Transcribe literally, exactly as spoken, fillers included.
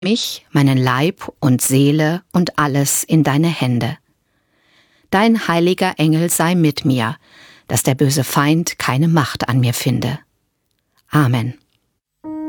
mich, meinen Leib und Seele und alles in deine Hände. Dein heiliger Engel sei mit mir, dass der böse Feind keine Macht an mir finde. Amen.